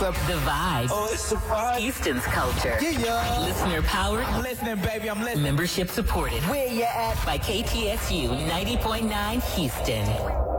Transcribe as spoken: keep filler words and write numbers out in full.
The vibe. Oh, it's a vibe. Houston's culture. Yeah, yeah. Listener powered. I'm listening, baby. I'm listening. Membership supported. Where you at? By K T S U ninety point nine Houston.